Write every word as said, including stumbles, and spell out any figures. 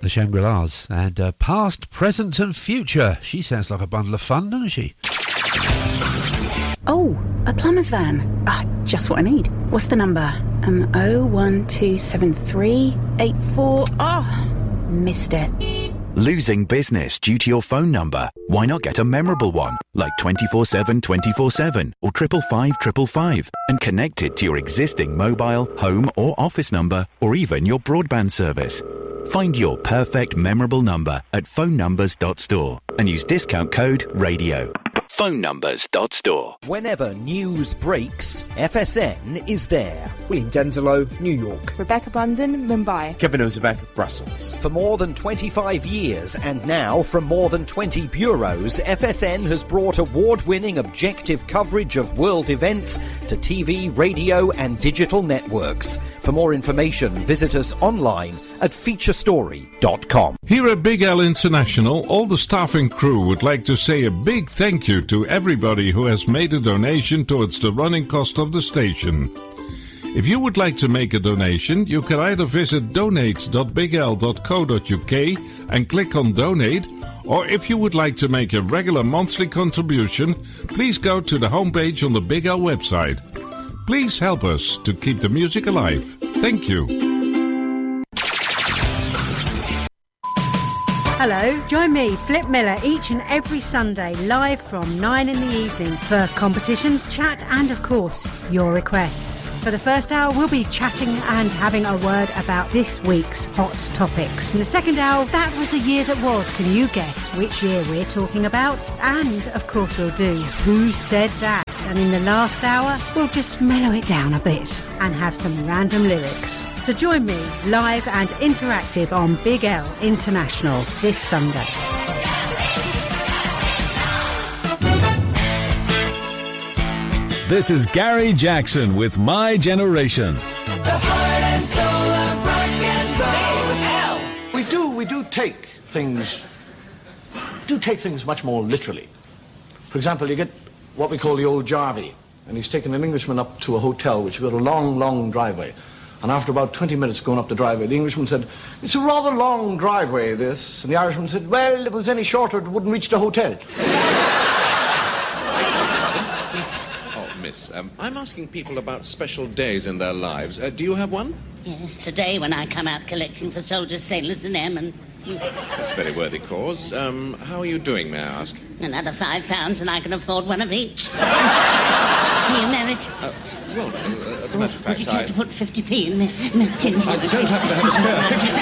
the Shangri-Las. And uh, past, present and future. She sounds like a bundle of fun, doesn't she? Oh, a plumber's van. Ah, just what I need. What's the number? Um, oh one two seven three eight four. Oh, missed it. Losing business due to your phone number? Why not get a memorable one, like twenty-four seven twenty-four seven or triple five triple five, and connect it to your existing mobile, home or office number, or even your broadband service. Find your perfect memorable number at phone numbers dot store and use discount code RADIO. phone numbers dot store. Whenever news breaks, F S N is there. William Denzelo, New York. Rebecca Bundon, Mumbai. Kevin Ozebek, Brussels. For more than twenty-five years, and now from more than twenty bureaus, F S N has brought award-winning objective coverage of world events to T V, radio and digital networks. For more information, visit us online at feature story dot com. Here at Big L International, all the staff and crew would like to say a big thank you to everybody who has made a donation towards the running cost of the station. If you would like to make a donation, you can either visit donate dot big l dot co dot u k and click on Donate, or if you would like to make a regular monthly contribution, please go to the homepage on the Big L website. Please help us to keep the music alive. Thank you. Hello, join me, Flip Miller, each and every Sunday, live from nine in the evening for competitions, chat and, of course, your requests. For the first hour, we'll be chatting and having a word about this week's hot topics. In the second hour, that was the year that was. Can you guess which year we're talking about? And, of course, we'll do Who Said That? And in the last hour, we'll just mellow it down a bit and have some random lyrics. So join me, live and interactive on Big L International this Sunday. This is Gary Jackson with My Generation. The heart and soul of rock and roll. We do, we do take things, do take things much more literally. For example, you get what we call the old Jarvey, and he's taken an Englishman up to a hotel which has got a long, long driveway. And after about twenty minutes going up the driveway, the Englishman said, "It's a rather long driveway, this." And the Irishman said, "Well, if it was any shorter, it wouldn't reach the hotel." Miss, oh, miss, um, I'm asking people about special days in their lives. Uh, do you have one? Yes, today when I come out collecting for soldiers, sailors and airmen. That's a very worthy cause. Um, how are you doing, may I ask? Another five pounds and I can afford one of each. Are you married? Uh, well, no, uh, as a matter of fact, Would you I... care to put fifty p in my, my tins? I don't happen to have a spare fifty